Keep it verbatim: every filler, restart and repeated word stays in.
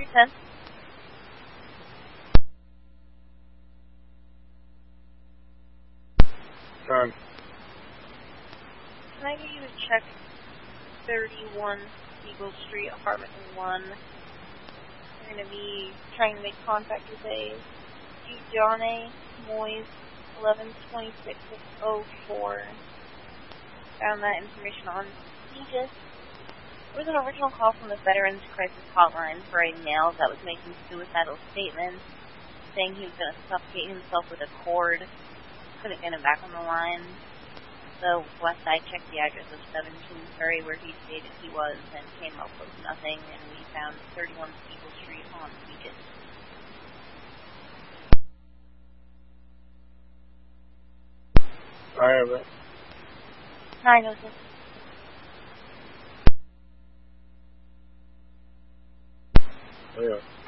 three ten. Turn. Can I get you to check thirty-one Eagle Street, apartment one? We're going to be trying to make contact with a Johnny Moyes, eleven twenty-six oh four. Found that information on Aegis. There was an original call from the Veterans Crisis Hotline for a male that was making suicidal statements, saying he was going to suffocate himself with a cord. Couldn't get him back on the line. So West Side checked the address of seventeen Surrey where he stated he was and came up with nothing, and we found thirty-one Eagle Street on Aegis. I have it. nine oh six. Yeah.